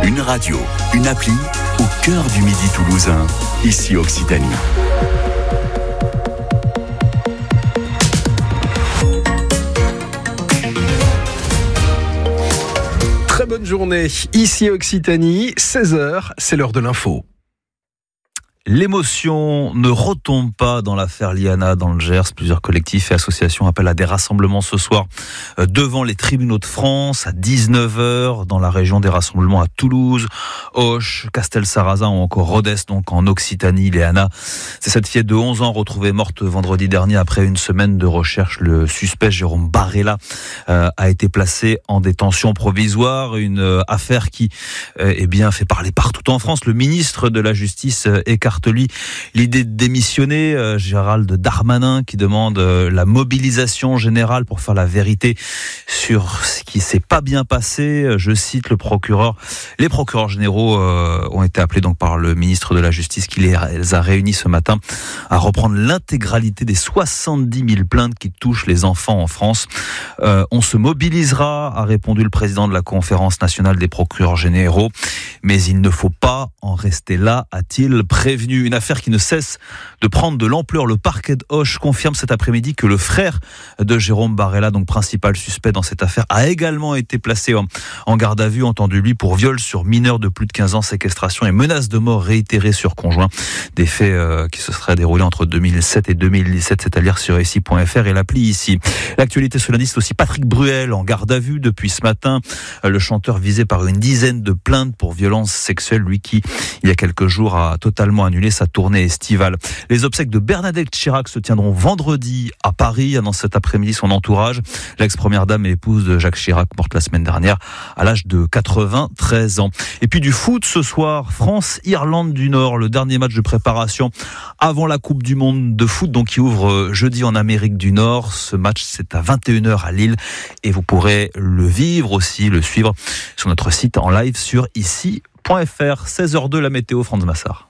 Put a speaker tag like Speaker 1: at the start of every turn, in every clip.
Speaker 1: Une radio, une appli, au cœur du Midi toulousain, ici Occitanie.
Speaker 2: Très bonne journée, ici Occitanie, 16h, c'est l'heure de l'info.
Speaker 3: L'émotion ne retombe pas dans l'affaire Liana dans le Gers. Plusieurs collectifs et associations appellent à des rassemblements ce soir devant les tribunaux de France à 19h dans la région, des rassemblements à Toulouse, Auch, Castelsarrasin ou encore Rodez, donc en Occitanie. Liana, c'est cette fillette de 11 ans retrouvée morte vendredi dernier après une semaine de recherche. Le suspect Jérôme Barella a été placé en détention provisoire. Une affaire qui fait parler partout en France. Le ministre de la Justice écarte l'idée de démissionner. Gérald Darmanin qui demande la mobilisation générale pour faire la vérité sur ce qui s'est pas bien passé. Je cite le procureur. Les procureurs généraux ont été appelés donc par le ministre de la Justice qui les a réunis ce matin à reprendre l'intégralité des 70 000 plaintes qui touchent les enfants en France. On se mobilisera, a répondu le président de la conférence nationale des procureurs généraux, mais il ne faut pas en rester là, a-t-il prévenu. Une affaire qui ne cesse de prendre de l'ampleur. Le parquet de Auch confirme cet après-midi que le frère de Jérôme Barella, donc principal suspect dans cette affaire, a également été placé en garde à vue, entendu lui pour viol sur mineur de plus de 15 ans, séquestration et menace de mort réitérée sur conjoint. Des faits qui se seraient déroulés entre 2007 et 2017, c'est à lire sur ici.fr et l'appli ici. L'actualité ce lundi, c'est aussi Patrick Bruel en garde à vue depuis ce matin. Le chanteur visé par une dizaine de plaintes pour violences sexuelles, lui qui, il y a quelques jours, a totalement annulé sa tournée estivale. Les obsèques de Bernadette Chirac se tiendront vendredi à Paris. Annonce cet après-midi son entourage. L'ex-première dame et épouse de Jacques Chirac, morte la semaine dernière à l'âge de 93 ans. Et puis du foot ce soir, France-Irlande du Nord, le dernier match de préparation avant la Coupe du Monde de foot, donc qui ouvre jeudi en Amérique du Nord. Ce match, c'est à 21h à Lille et vous pourrez le vivre aussi, le suivre sur notre site en live sur ici.fr. 16h02, la météo, Franz Massard.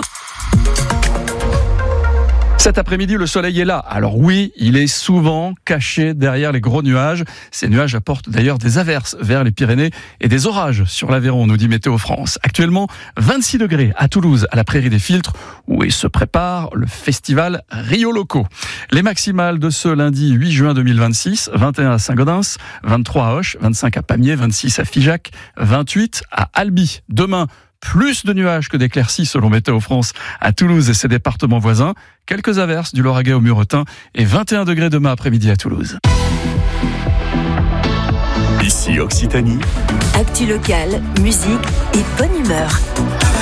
Speaker 4: Cet après-midi, le soleil est là. Alors oui, il est souvent caché derrière les gros nuages. Ces nuages apportent d'ailleurs des averses vers les Pyrénées et des orages sur l'Aveyron, nous dit Météo France. Actuellement, 26 degrés à Toulouse, à la Prairie des Filtres, où il se prépare le festival Rio Loco. Les maximales de ce lundi 8 juin 2026, 21 à Saint-Gaudens, 23 à Auch, 25 à Pamiers, 26 à Figeac, 28 à Albi. Demain, plus de nuages que d'éclaircies selon Météo France à Toulouse et ses départements voisins. Quelques averses du Lauragais au Muretin et 21 degrés demain après-midi à Toulouse.
Speaker 1: Ici Occitanie.
Speaker 5: Actu locale, musique et bonne humeur.